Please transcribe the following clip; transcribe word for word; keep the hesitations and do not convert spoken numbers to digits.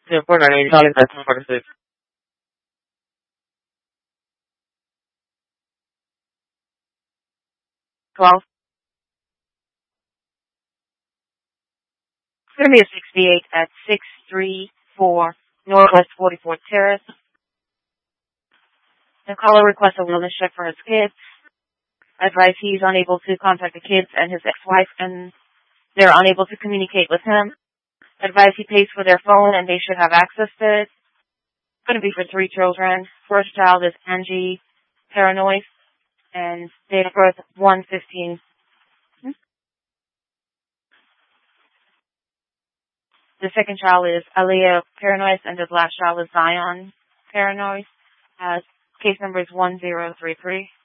Sí, bueno, ni sale me parece. twelve. It's going to be a sixty-eight at six three four Northwest forty-fourth Terrace. The caller requests a wellness check for his kids. Advise he's unable to contact the kids and his ex-wife, and they're unable to communicate with him. Advise he pays for their phone, and they should have access to it. It's going to be for three children. First child is Angie Paranoid, and date of birth one fifteen. The second child is Aliyah Paranoid, and the last child is Zion Paranoid. Uh, case number is one zero three three.